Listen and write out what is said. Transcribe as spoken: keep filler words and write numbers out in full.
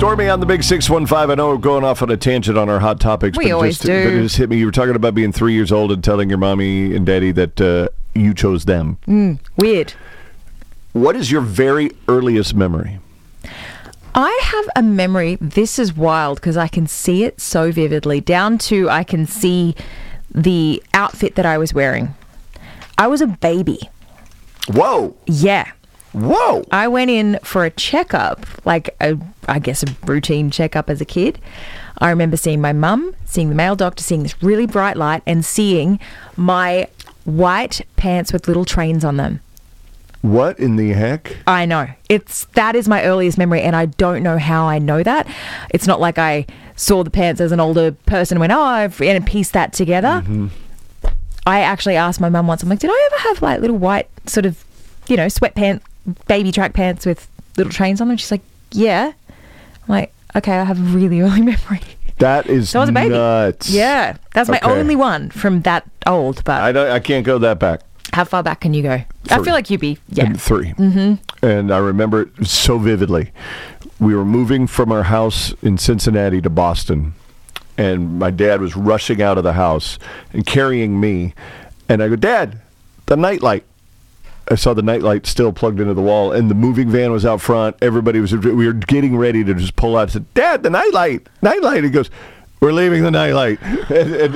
Stormy on the Big six one five. I know we're going off on a tangent on our hot topics. We but always just, do. But it just hit me. You were talking about being three years old and telling your mommy and daddy that uh, you chose them. Mm, weird. What is your very earliest memory? I have a memory. This is wild because I can see it so vividly. Down to I can see the outfit that I was wearing. I was a baby. Whoa. Yeah. Whoa. I went in for a checkup, like a, I guess a routine checkup as a kid. I remember seeing my mum, seeing the male doctor, seeing this really bright light and seeing my white pants with little trains on them. What in the heck? I know. It's that is my earliest memory, and I don't know how I know that. It's not like I saw the pants as an older person and went, oh, I've and pieced that together. Mm-hmm. I actually asked my mum once, I'm like, did I ever have like little white sort of, you know, sweatpants, baby track pants with little trains on them? She's like, yeah. I'm like, okay, I have a really early memory. That is So I was a baby. nuts. Yeah. That's my Okay. only one from that old, but I don't. I can't go that back. how far back can you go? I Three. feel like you'd be, yeah. And three. Mm-hmm. And I remember it so vividly. We were moving from our house in Cincinnati to Boston, and my dad was rushing out of the house and carrying me. And I go, Dad, the nightlight. I saw the nightlight still plugged into the wall, and the moving van was out front. Everybody was, we were getting ready to just pull out. I said, Dad, the nightlight, nightlight. He goes, we're leaving the nightlight. And, and